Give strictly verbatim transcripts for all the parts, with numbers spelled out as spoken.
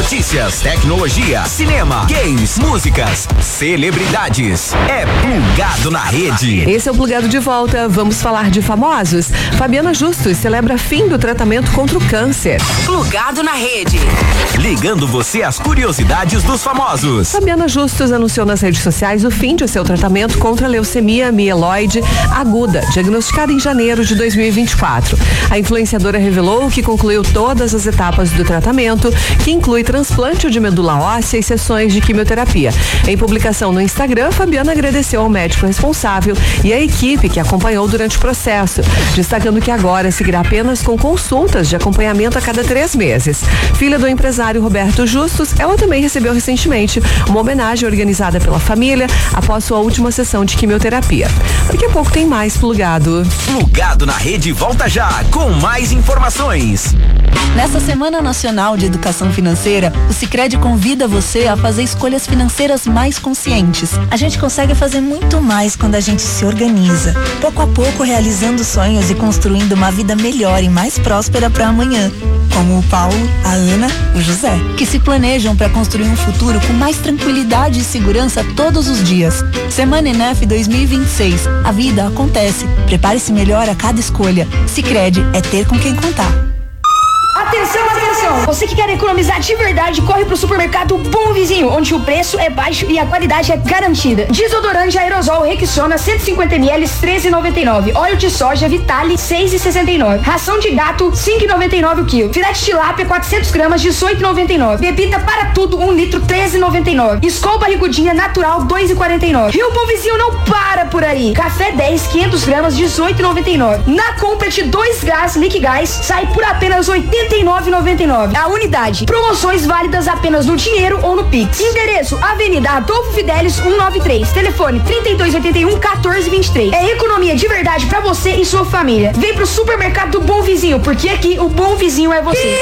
Notícias, tecnologia, cinema, games, músicas, celebridades. É Plugado na Rede. Esse é o Plugado de volta. Vamos falar de famosos. Fabiana Justus celebra fim do tratamento contra o câncer. Plugado na Rede. Ligando você às curiosidades dos famosos. Fabiana Justus anunciou nas redes sociais o fim de seu tratamento contra a leucemia mieloide aguda, diagnosticada em janeiro de dois mil e vinte e quatro. A influenciadora revelou que concluiu todas as etapas do tratamento, que inclui transplante de medula óssea e sessões de quimioterapia. Em publicação no Instagram, Fabiana agradeceu ao médico responsável e à equipe que acompanhou durante o processo, destacando que agora seguirá apenas com consultas de acompanhamento a cada três meses. Filha do empresário Roberto Justus, ela também recebeu recentemente uma homenagem organizada pela família após sua última sessão de quimioterapia. Daqui a pouco tem mais Plugado. Plugado na Rede volta já com mais informações. Nessa Semana Nacional de Educação Financeira, o Sicredi convida você a fazer escolhas financeiras mais conscientes. A gente consegue fazer muito mais quando a gente se organiza, pouco a pouco realizando sonhos e construindo uma vida melhor e mais próspera para amanhã, como o Paulo, a Ana e o José, que se planejam para construir um futuro com mais tranquilidade e segurança todos os dias. Semana Enef dois mil e vinte e seis. A vida acontece. Prepare-se melhor a cada escolha. Sicredi é ter com quem contar. Atenção, atenção! Você que quer economizar de verdade, corre pro supermercado Bom Vizinho, onde o preço é baixo e a qualidade é garantida. Desodorante aerosol Rexona cento e cinquenta mililitros, treze e noventa e nove. Óleo de soja Vitale, seis e sessenta e nove. Ração de gato, cinco e noventa e nove o quilo. Filete de tilápia, quatrocentos gramas, dezoito e noventa e nove. Bebida para tudo, um litro, treze e noventa e nove. Skol barrigudinha natural, dois e quarenta e nove. E o Bom Vizinho não para por aí. Café dez, quinhentos gramas, dezoito e noventa e nove. Na compra de dois gás Liquigás, sai por apenas oitenta e nove e noventa e nove. A unidade. Promoções válidas apenas no dinheiro ou no Pix. Endereço: Avenida Adolfo Fidelis, cento e noventa e três. Telefone trinta e dois oitenta e um, quatorze vinte e três. É economia de verdade pra você e sua família. Vem pro supermercado do Bom Vizinho, porque aqui o Bom Vizinho é você.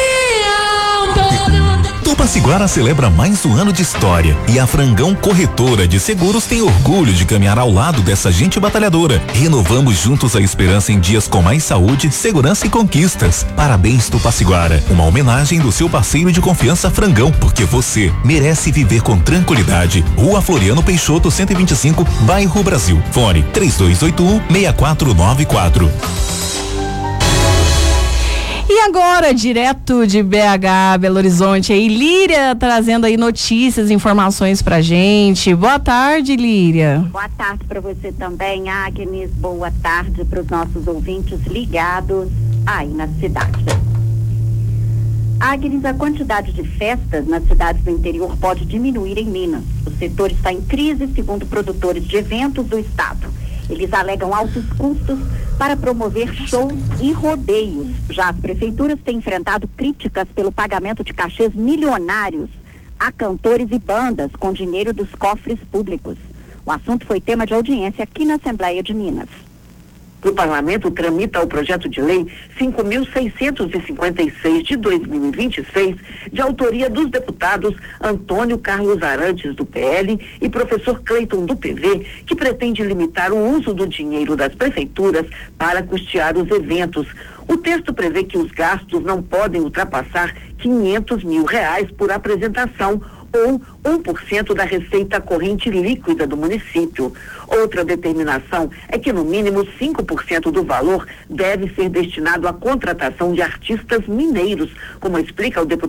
Tupaciguara celebra mais um ano de história e a Frangão Corretora de Seguros tem orgulho de caminhar ao lado dessa gente batalhadora. Renovamos juntos a esperança em dias com mais saúde, segurança e conquistas. Parabéns, Tupaciguara. Uma homenagem do seu parceiro de confiança Frangão, porque você merece viver com tranquilidade. Rua Floriano Peixoto, cento e vinte e cinco, Bairro Brasil. Fone três dois oito um, seis quatro nove quatro. E agora, direto de B H, Belo Horizonte, aí Líria trazendo aí notícias, informações pra gente. Boa tarde, Líria. Boa tarde para você também, Agnes. Boa tarde para os nossos ouvintes ligados aí na cidade. Agnes, a quantidade de festas nas cidades do interior pode diminuir em Minas. O setor está em crise, segundo produtores de eventos do estado. Eles alegam altos custos para promover shows e rodeios. Já as prefeituras têm enfrentado críticas pelo pagamento de cachês milionários a cantores e bandas com dinheiro dos cofres públicos. O assunto foi tema de audiência aqui na Assembleia de Minas. O parlamento tramita o projeto de lei cinco mil seiscentos e cinquenta e seis de dois mil e vinte e seis, de autoria dos deputados Antônio Carlos Arantes, do P L, e professor Cleiton, do P V, que pretende limitar o uso do dinheiro das prefeituras para custear os eventos. O texto prevê que os gastos não podem ultrapassar quinhentos mil reais por apresentação, ou um por cento da receita corrente líquida do município. Outra determinação é que no mínimo cinco por cento do valor deve ser destinado à contratação de artistas mineiros, como explica o deputado